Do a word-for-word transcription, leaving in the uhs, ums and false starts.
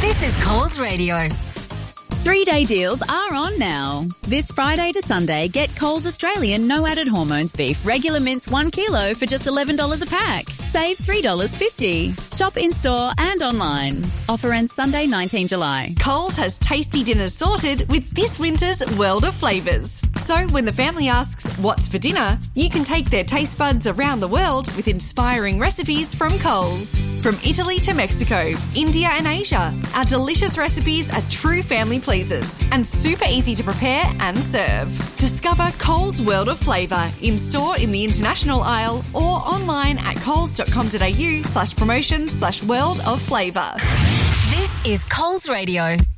This is Coles Radio. Three-day deals are on now. This Friday to Sunday, get Coles Australian no added hormones beef regular mince one kilo for just eleven dollars a pack. Save three dollars fifty. Shop in-store and online. Offer ends Sunday, nineteenth July. Coles has tasty dinners sorted with this winter's world of flavours. So when the family asks, what's for dinner, you can take their taste buds around the world with inspiring recipes from Coles. From Italy to Mexico, India and Asia, our delicious recipes are true family pleasers and super easy to prepare and serve. Discover Coles World of Flavour in-store in the international aisle or online at coles.com.au slash promotions slash world of flavour. This is Coles Radio.